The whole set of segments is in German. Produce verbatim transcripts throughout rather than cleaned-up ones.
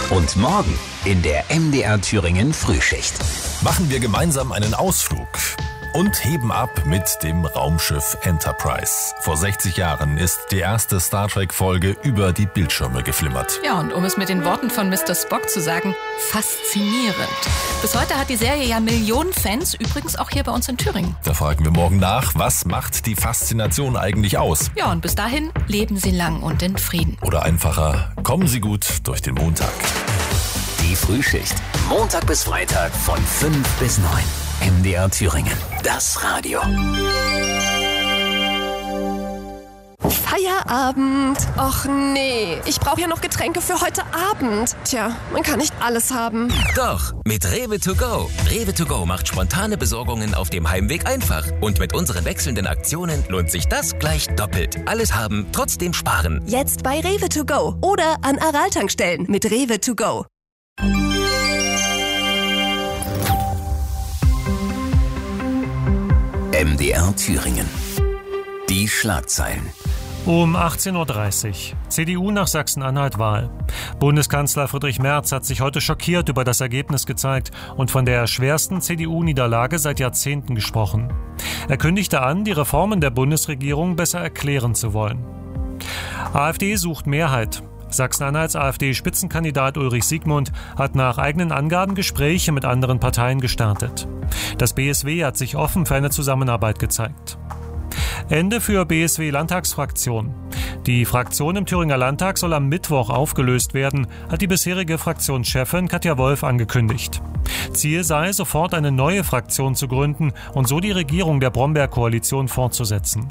Und morgen in der M D R Thüringen Frühschicht. Machen wir gemeinsam einen Ausflug und heben ab mit dem Raumschiff Enterprise. Vor sechzig Jahren ist die erste Star Trek-Folge über die Bildschirme geflimmert. Ja, und um es mit den Worten von Mister Spock zu sagen, faszinierend. Bis heute hat die Serie ja Millionen Fans, übrigens auch hier bei uns in Thüringen. Da fragen wir morgen nach, was macht die Faszination eigentlich aus? Ja, und bis dahin leben Sie lang und in Frieden. Oder einfacher, kommen Sie gut durch den Montag. Die Frühschicht. Montag bis Freitag von fünf bis neun. M D R Thüringen. Das Radio. Feierabend. Och nee, ich brauche ja noch Getränke für heute Abend. Tja, man kann nicht alles haben. Doch, mit Rewe to go. Rewe to go macht spontane Besorgungen auf dem Heimweg einfach. Und mit unseren wechselnden Aktionen lohnt sich das gleich doppelt. Alles haben, trotzdem sparen. Jetzt bei Rewe to go oder an Aral-Tankstellen mit Rewe to go. M D R Thüringen. Die Schlagzeilen. Um achtzehn Uhr dreißig. C D U nach Sachsen-Anhalt-Wahl. Bundeskanzler Friedrich Merz hat sich heute schockiert über das Ergebnis gezeigt und von der schwersten C D U-Niederlage seit Jahrzehnten gesprochen. Er kündigte an, die Reformen der Bundesregierung besser erklären zu wollen. AfD sucht Mehrheit. Sachsen-Anhalts AfD-Spitzenkandidat Ulrich Siegmund hat nach eigenen Angaben Gespräche mit anderen Parteien gestartet. Das B S W hat sich offen für eine Zusammenarbeit gezeigt. Ende für B S W-Landtagsfraktion. Die Fraktion im Thüringer Landtag soll am Mittwoch aufgelöst werden, hat die bisherige Fraktionschefin Katja Wolf angekündigt. Ziel sei, sofort eine neue Fraktion zu gründen und so die Regierung der Bromberg-Koalition fortzusetzen.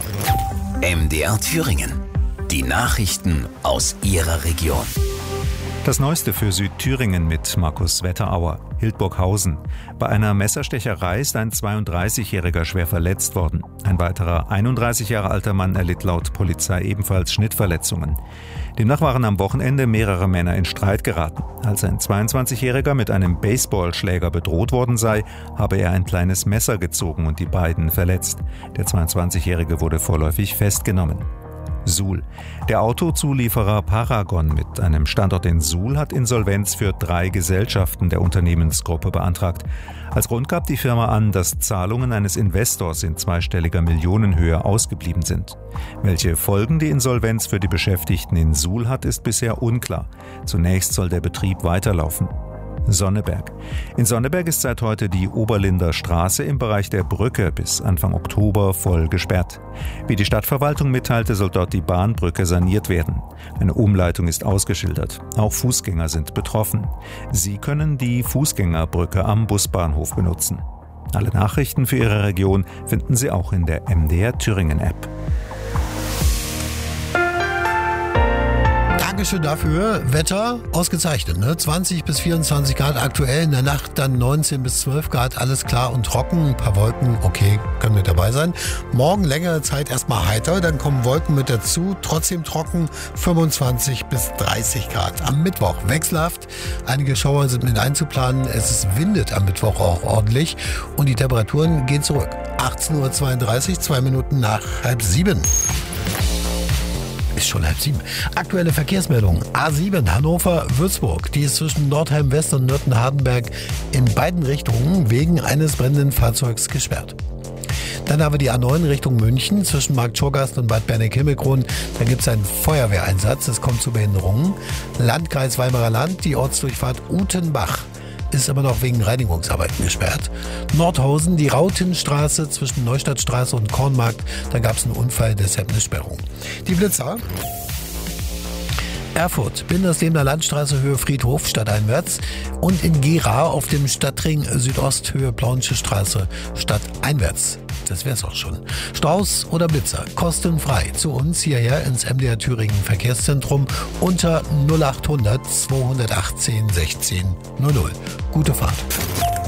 M D R Thüringen. Die Nachrichten aus Ihrer Region. Das Neueste für Südthüringen mit Markus Wetterauer. Hildburghausen. Bei einer Messerstecherei ist ein zweiunddreißigjähriger schwer verletzt worden. Ein weiterer einunddreißig Jahre alter Mann erlitt laut Polizei ebenfalls Schnittverletzungen. Demnach waren am Wochenende mehrere Männer in Streit geraten. Als ein zweiundzwanzigjähriger mit einem Baseballschläger bedroht worden sei, habe er ein kleines Messer gezogen und die beiden verletzt. Der zweiundzwanzigjährige wurde vorläufig festgenommen. Suhl. Der Autozulieferer Paragon mit einem Standort in Suhl hat Insolvenz für drei Gesellschaften der Unternehmensgruppe beantragt. Als Grund gab die Firma an, dass Zahlungen eines Investors in zweistelliger Millionenhöhe ausgeblieben sind. Welche Folgen die Insolvenz für die Beschäftigten in Suhl hat, ist bisher unklar. Zunächst soll der Betrieb weiterlaufen. Sonneberg. In Sonneberg ist seit heute die Oberlinder Straße im Bereich der Brücke bis Anfang Oktober voll gesperrt. Wie die Stadtverwaltung mitteilte, soll dort die Bahnbrücke saniert werden. Eine Umleitung ist ausgeschildert. Auch Fußgänger sind betroffen. Sie können die Fußgängerbrücke am Busbahnhof benutzen. Alle Nachrichten für Ihre Region finden Sie auch in der M D R Thüringen App. Dankeschön dafür. Wetter ausgezeichnet, ne? zwanzig bis vierundzwanzig Grad aktuell, in der Nacht dann neunzehn bis zwölf Grad, alles klar und trocken, ein paar Wolken, okay, können wir dabei sein. Morgen längere Zeit erstmal heiter, dann kommen Wolken mit dazu, trotzdem trocken, fünfundzwanzig bis dreißig Grad. Am Mittwoch wechselhaft, einige Schauer sind mit einzuplanen, es ist windet am Mittwoch auch ordentlich und die Temperaturen gehen zurück. achtzehn Uhr zweiunddreißig, zwei Minuten nach halb sieben. Ist schon halb sieben. Aktuelle Verkehrsmeldung. A sieben Hannover-Würzburg. Die ist zwischen Nordheim-West und Nürten-Hardenberg in beiden Richtungen wegen eines brennenden Fahrzeugs gesperrt. Dann haben wir die A neun Richtung München zwischen Marktschorgast und Bad Berneck-Himmelkron. Da gibt es einen Feuerwehreinsatz. Es kommt zu Behinderungen. Landkreis Weimarer Land, die Ortsdurchfahrt Utenbach ist aber noch wegen Reinigungsarbeiten gesperrt. Nordhausen, die Rautenstraße zwischen Neustadtstraße und Kornmarkt, da gab es einen Unfall, deshalb eine Sperrung. Die Blitzer. Erfurt, Binderslebner Landstraße Höhe Friedhof, stadteinwärts. Und in Gera auf dem Stadtring Südost Höhe Plaunsche Straße, stadteinwärts. Das wär's auch schon. Strauß oder Blitzer, kostenfrei zu uns hierher ins M D R Thüringen Verkehrszentrum unter null achthundert zweihundertachtzehn sechzehn null null. Gute Fahrt.